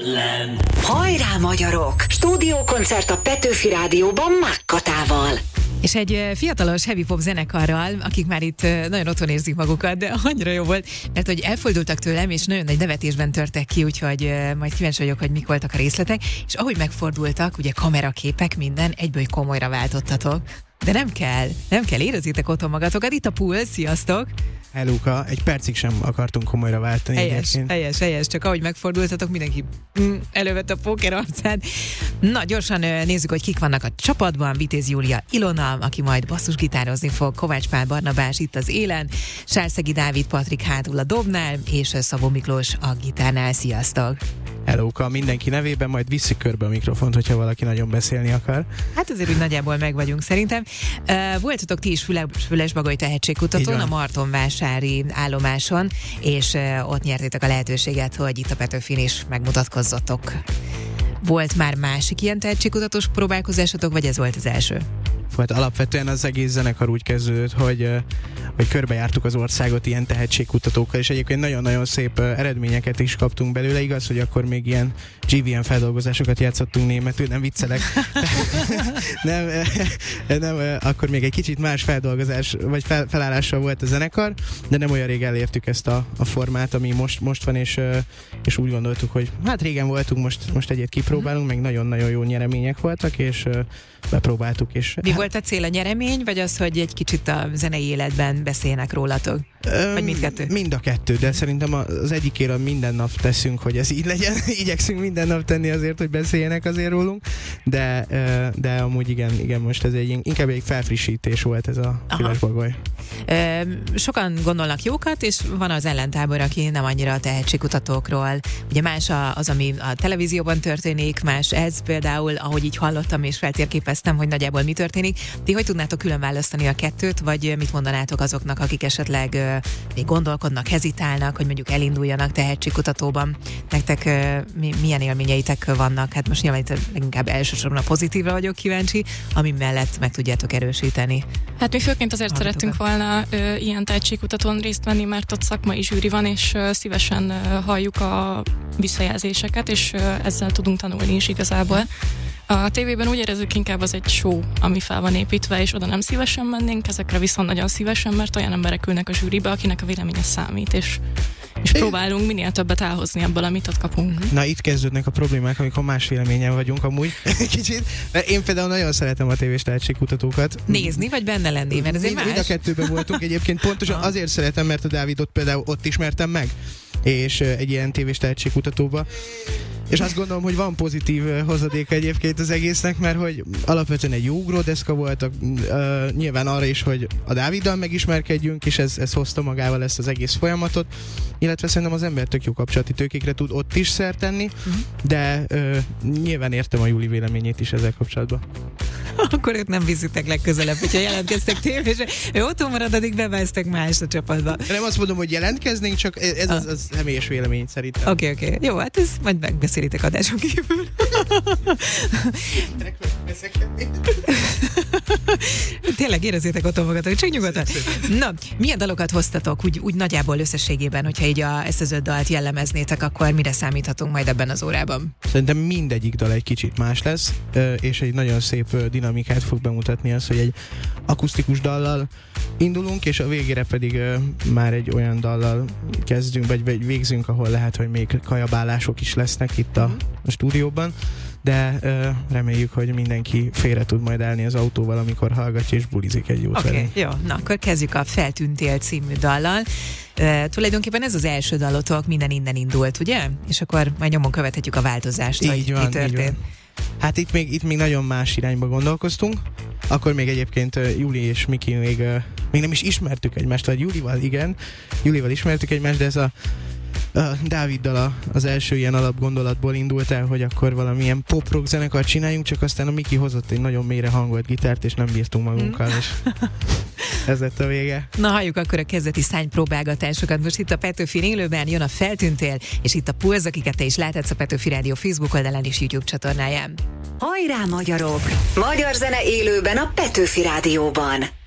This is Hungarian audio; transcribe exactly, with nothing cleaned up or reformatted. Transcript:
Len. Hajrá magyarok! Stúdiókoncert a Petőfi Rádióban Mákkatával. És egy fiatalos heavy pop zenekarral, akik már itt nagyon otthon érzik magukat, de annyira jó volt, mert hogy elfordultak tőlem, és nagyon nagy nevetésben törtek ki, úgyhogy majd kíváncsi vagyok, hogy mik voltak a részletek, és ahogy megfordultak, ugye kameraképek, minden, egyből komolyra váltottatok. De nem kell, nem kell, érezzétek otthon magatokat. Itt a Pulsz, sziasztok! Helluka, egy percig sem akartunk komolyra váltani. Helyes, egyébként. helyes, helyes, csak ahogy megfordultatok, mindenki mm, elővett a póker arcán. Na, gyorsan nézzük, hogy kik vannak a csapatban. Vitéz Júlia Ilona, aki majd basszusgitározni fog, Kovács Pál Barnabás itt az élen, Sárszegi Dávid Patrik hátul a dobnál, és Szabó Miklós a gitárnál. Sziasztok! Helluka, mindenki nevében, majd visszük körbe a mikrofont, hogyha valaki nagyon beszélni akar. Hát azért úgy nagyjából meg vagyunk szerintem. Uh, voltatok ti is Füle, Fülesbagoly tehetségkutatón, a Martonvásári állomáson, és uh, ott nyertétek a lehetőséget, hogy itt a Petőfin is megmutatkozzatok. Volt már másik ilyen tehetségkutatós próbálkozásotok, vagy ez volt az első? Volt alapvetően az egész zenekar úgy kezdődött, hogy, hogy körbejártuk az országot ilyen tehetségkutatókkal, és egyébként nagyon-nagyon szép eredményeket is kaptunk belőle. Igaz, hogy akkor még ilyen gé vé em feldolgozásokat játszottunk németül, nem viccelek. nem, nem, akkor még egy kicsit más feldolgozás, vagy fel, felállással volt a zenekar, de nem olyan rég elértük ezt a, a formát, ami most, most van, és, és úgy gondoltuk, hogy hát régen voltunk, most, most egyet kipróbálunk, meg nagyon-nagyon jó nyeremények voltak, és bepróbáltuk. És, Mi hát, volt a cél, a nyeremény, vagy az, hogy egy kicsit a zenei életben beszélnek rólatok? Vagy mindkettő? Mind a kettő, de szerintem az egyikére minden nap teszünk, hogy ez így legyen. Igyekszünk minden nap tenni azért, hogy beszéljenek azért rólunk, de, de amúgy igen, igen, most ez egy, inkább egy felfrissítés volt ez a Fülesbagoly. Sokan gondolnak jókat, és van az ellentábor, aki nem annyira a tehetségkutatókról. Ugye más az, ami a televízióban történik, más ez például, ahogy így hallottam és feltérképeztem, hogy nagyjából mi történik. Ti hogy tudnátok külön választani a kettőt, vagy mit mondanátok azoknak, akik esetleg még gondolkodnak, hezitálnak, hogy mondjuk elinduljanak tehetségkutatóban? Nektek mi, milyen élményeitek vannak? Hát most nyilván itt leginkább elsősorban a pozitívra vagyok kíváncsi, ami mellett meg tudjátok erősíteni. Hát mi főként azért szerettünk volna ö, ilyen tehetségkutatón részt venni, mert ott szakmai zsűri van, és ö, szívesen ö, halljuk a visszajelzéseket, és ö, ezzel tudunk tanulni is igazából. A tévében úgy érezzük, inkább az egy show, ami fel van építve, és oda nem szívesen mennénk, ezekre viszont nagyon szívesen, mert olyan emberek ülnek a zsűribe, akinek a véleménye számít, és, és próbálunk minél többet elhozni ebből, amit ott kapunk. Na, itt kezdődnek a problémák, amikor más véleményen vagyunk amúgy kicsit. Én például nagyon szeretem a tévés tehetségkutatókat. Nézni, vagy benne lenni? Mert azért mind, mind a kettőben voltunk egyébként. Pontosan azért szeretem, mert a Dávidot például ott ismertem meg, és egy ilyen tévés tehetségkutatóba. És azt gondolom, hogy van pozitív hozadéka egyébként az egésznek, mert hogy alapvetően egy jó ugródeszka volt, a, uh, nyilván arra is, hogy a Dáviddal megismerkedjünk, és ez, ez hozta magával ezt az egész folyamatot, illetve szerintem az ember tök jó kapcsolati tőkékre tud ott is szert tenni, uh-huh. de uh, nyilván értem a Júli véleményét is ezzel kapcsolatban. Akkor őt nem viszitek legközelebb, hogyha jelentkeztek tévésre. Ő otthon marad, addig beváeztek más a csapatba. Nem azt mondom, hogy jelentkeznénk, csak ez az, az személyes vélemény szerintem. Oké, okay, oké. Okay. Jó, hát ez majd megbeszélitek adáson kívül. Tényleg érezzétek otthon magatok, csak nyugodtan. Na, milyen dalokat hoztatok úgy, úgy nagyjából összességében, hogyha így a, ezt az öt dalt jellemeznétek, akkor mire számíthatunk majd ebben az órában? Szerintem mindegyik dal egy kicsit más lesz, és egy nagyon szép dinamikát fog bemutatni az, hogy egy akusztikus dallal indulunk, és a végére pedig már egy olyan dallal kezdünk, vagy végzünk, ahol lehet, hogy még kajabálások is lesznek itt a, a stúdióban, de uh, reméljük, hogy mindenki félre tud majd állni az autóval, amikor hallgatja és bulizik egy jót. Oké, okay, jó. Na, akkor kezdjük a Feltűntél című dallal. Uh, tulajdonképpen ez az első dalotok, minden innen indult, ugye? És akkor majd nyomon követhetjük a változást, így hogy van, mi történt. Hát itt még, itt még nagyon más irányba gondolkoztunk. Akkor még egyébként uh, Júli és Miki még, uh, még nem is ismertük egymást, vagy Júlival igen, Júlival ismertük egymást, de ez a Uh, Dáviddal a, az első ilyen alapgondolatból indult el, hogy akkor valamilyen pop-rock zenekart csináljunk, csak aztán a Miki hozott egy nagyon mélyre hangolt gitárt, és nem bírtunk magunkkal, mm. és ez lett a vége. Na, halljuk akkor a kezdeti szánypróbálgatásokat. Most itt a Petőfi élőben jön a Feltűntél, és itt a Pulsz, akiket te is láthatsz a Petőfi Rádió Facebook oldalán és YouTube csatornáján. Hajrá magyarok! Magyar zene élőben a Petőfi Rádióban.